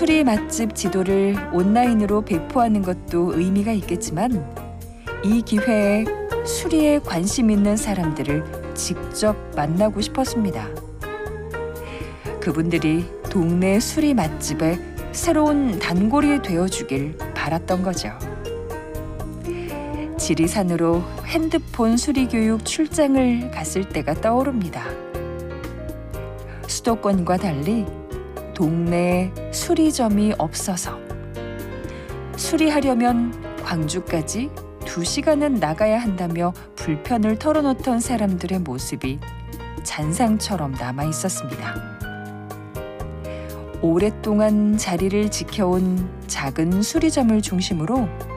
수리 맛집 지도를 온라인으로 배포하는 것도 의미가 있겠지만 이 기회에 수리에 관심 있는 사람들을 직접 만나고 싶었습니다. 그분들이 동네 수리 맛집의 새로운 단골이 되어주길 바랐던 거죠. 지리산으로 핸드폰 수리 교육 출장을 갔을 때가 떠오릅니다. 수도권과 달리 동네에 수리점이 없어서 수리하려면 광주까지 2시간은 나가야 한다며 불편을 털어놓던 사람들의 모습이 잔상처럼 남아 있었습니다. 오랫동안 자리를 지켜온 작은 수리점을 중심으로